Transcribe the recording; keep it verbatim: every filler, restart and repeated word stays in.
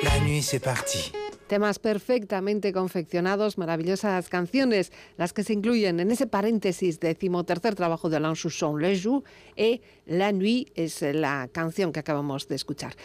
La nuit c'est parti. Temas perfectamente confeccionados, maravillosas canciones, las que se incluyen en ese paréntesis decimotercer trabajo de Alain Souchon, Le Jour, y La Nuit es la canción que acabamos de escuchar.